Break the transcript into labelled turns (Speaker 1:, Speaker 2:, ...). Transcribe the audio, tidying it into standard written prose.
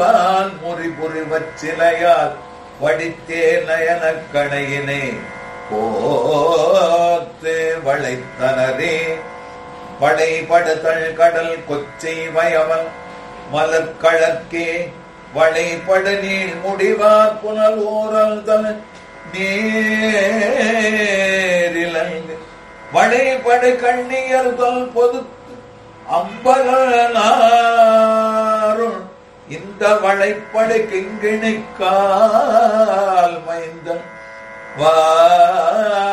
Speaker 1: முறிபுரி வச்சிலையால் வடித்தே நயன கணையினை போத்து வளைத்தனரே வளைபடுதல் கடல் கொச்சை வயவன் மலர்கழற்கே வளைபடு நீள் முடிவார் புனல் ஓரல் தன் நேரிலங்கு வளைபடு கண்ணியர்தல் பொதுத்து அம்பலனாருள் இந்த வளைப்படு கிங்கிணிக்கால் மைந்தன் வா